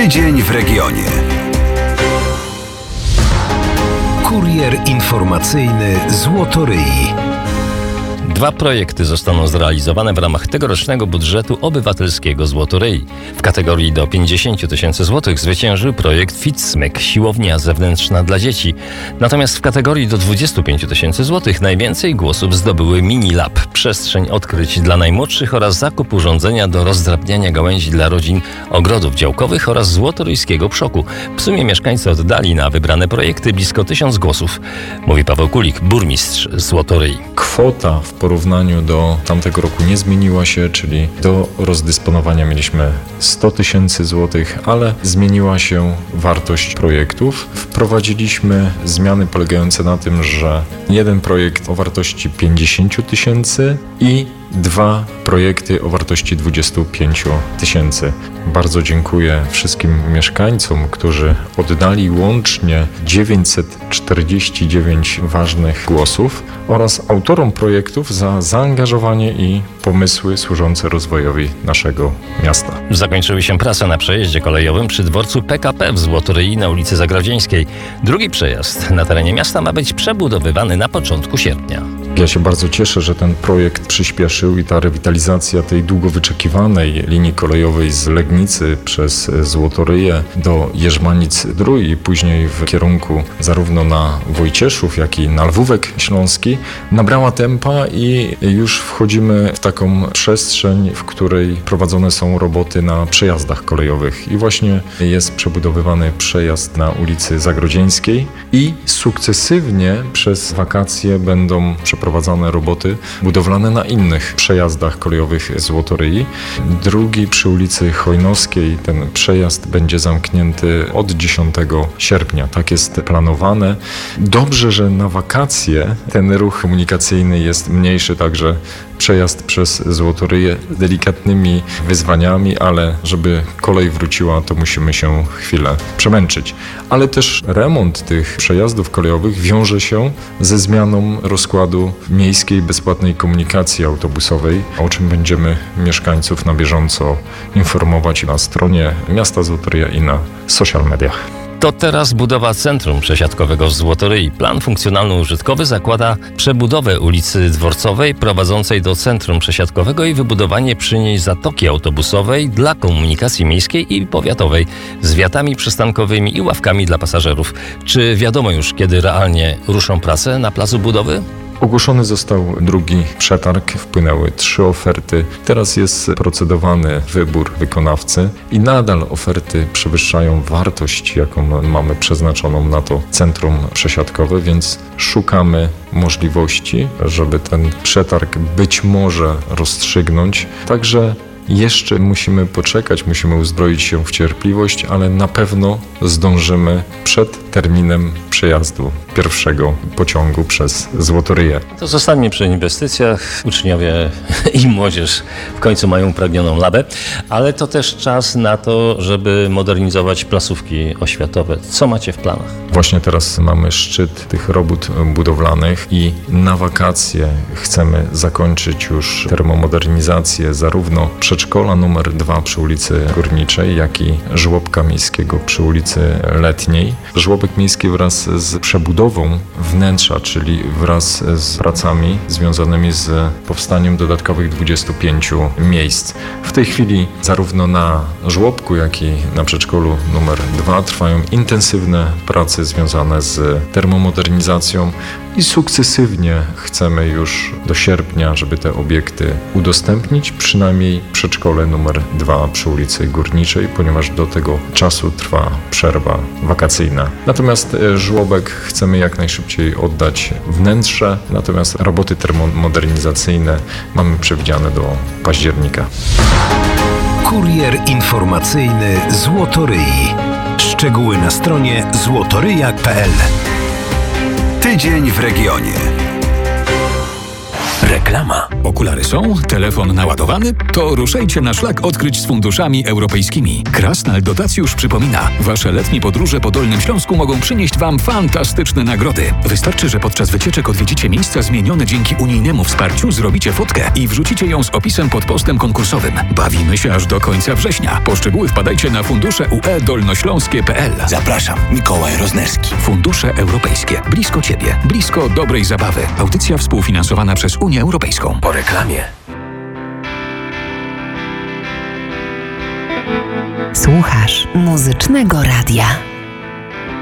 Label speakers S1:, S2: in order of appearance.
S1: Tydzień w regionie. Kurier informacyjny Złotoryi.
S2: 2 projekty zostaną zrealizowane w ramach tegorocznego budżetu obywatelskiego Złotoryi. W kategorii do 50 000 złotych zwyciężył projekt FitSmyk, siłownia zewnętrzna dla dzieci. Natomiast w kategorii do 25 000 złotych najwięcej głosów zdobyły MiniLab, przestrzeń odkryć dla najmłodszych oraz zakup urządzenia do rozdrabniania gałęzi dla rodzin ogrodów działkowych oraz złotoryjskiego przoku. W sumie mieszkańcy oddali na wybrane projekty blisko 1000 głosów, mówi Paweł Kulik, burmistrz Złotoryi.
S3: Kwota w porównaniu do tamtego roku nie zmieniła się, czyli do rozdysponowania mieliśmy 100 000 złotych, ale zmieniła się wartość projektów. Wprowadziliśmy zmiany polegające na tym, że jeden projekt o wartości 50 000 i 2 projekty o wartości 25 000. Bardzo dziękuję wszystkim mieszkańcom, którzy oddali łącznie 949 ważnych głosów oraz autorom projektów za zaangażowanie i pomysły służące rozwojowi naszego miasta.
S2: Zakończyły się prace na przejeździe kolejowym przy dworcu PKP w Złotoryi na ulicy Zagrodzieńskiej. Drugi przejazd na terenie miasta ma być przebudowywany na początku sierpnia.
S3: Ja się bardzo cieszę, że ten projekt przyspieszył i ta rewitalizacja tej długo wyczekiwanej linii kolejowej z Legnicy przez Złotoryję do Jerzmanic-Zdrój i później w kierunku zarówno na Wojcieszów, jak i na Lwówek Śląski nabrała tempa i już wchodzimy w taką przestrzeń, w której prowadzone są roboty na przejazdach kolejowych i właśnie jest przebudowywany przejazd na ulicy Zagrodzieńskiej i sukcesywnie przez wakacje będą przeprowadzane roboty budowlane na innych przejazdach kolejowych Złotoryi. Drugi przy ulicy Chojnowskiej, ten przejazd będzie zamknięty od 10 sierpnia. Tak jest planowane. Dobrze, że na wakacje ten ruch komunikacyjny jest mniejszy, także przejazd przez Złotoryję z delikatnymi wyzwaniami, ale żeby kolej wróciła, to musimy się chwilę przemęczyć. Ale też remont tych przejazdów kolejowych wiąże się ze zmianą rozkładu miejskiej bezpłatnej komunikacji autobusowej, o czym będziemy mieszkańców na bieżąco informować na stronie miasta Złotoryi i na social mediach.
S2: To teraz budowa centrum przesiadkowego w Złotoryi. Plan funkcjonalno-użytkowy zakłada przebudowę ulicy Dworcowej prowadzącej do centrum przesiadkowego i wybudowanie przy niej zatoki autobusowej dla komunikacji miejskiej i powiatowej z wiatami przystankowymi i ławkami dla pasażerów. Czy wiadomo już, kiedy realnie ruszą prace na placu budowy?
S3: Ogłoszony został drugi przetarg, wpłynęły 3 oferty. Teraz jest procedowany wybór wykonawcy i nadal oferty przewyższają wartość, jaką mamy przeznaczoną na to centrum przesiadkowe, więc szukamy możliwości, żeby ten przetarg być może rozstrzygnąć. Także jeszcze musimy poczekać, musimy uzbroić się w cierpliwość, ale na pewno zdążymy przed terminem przejazdu pierwszego pociągu przez Złotoryję.
S2: To zostańmy przy inwestycjach. Uczniowie i młodzież w końcu mają upragnioną labę, ale to też czas na to, żeby modernizować placówki oświatowe. Co macie w planach?
S3: Właśnie teraz mamy szczyt tych robót budowlanych i na wakacje chcemy zakończyć już termomodernizację zarówno przedszkola numer 2 przy ulicy Górniczej, jak i żłobka miejskiego przy ulicy Letniej. Żłobek miejski wraz z przebudową wnętrza, czyli wraz z pracami związanymi z powstaniem dodatkowych 25 miejsc. W tej chwili zarówno na żłobku, jak i na przedszkolu numer 2 trwają intensywne prace związane z termomodernizacją i sukcesywnie chcemy już do sierpnia, żeby te obiekty udostępnić, przynajmniej przedszkole numer 2 przy ulicy Górniczej, ponieważ do tego czasu trwa przerwa wakacyjna. Natomiast żłobek chcemy jak najszybciej oddać wnętrze, natomiast roboty termomodernizacyjne mamy przewidziane do października.
S1: Kurier informacyjny Złotoryi. Szczegóły na stronie złotoryja.pl. Tydzień w regionie.
S4: Reklama. Okulary są? Telefon naładowany? To ruszajcie na szlak odkryć z funduszami europejskimi. Krasnal Dotacjusz przypomina, wasze letnie podróże po Dolnym Śląsku mogą przynieść wam fantastyczne nagrody. Wystarczy, że podczas wycieczek odwiedzicie miejsca zmienione dzięki unijnemu wsparciu, zrobicie fotkę i wrzucicie ją z opisem pod postem konkursowym. Bawimy się aż do końca września. Po szczegóły wpadajcie na fundusze UE dolnośląskie.pl.
S5: Zapraszam, Mikołaj Roznerski.
S4: Fundusze europejskie. Blisko ciebie. Blisko dobrej zabawy. Audycja współfinansowana przez Unię Europejską.
S5: Po reklamie.
S6: Słuchasz Muzycznego Radia.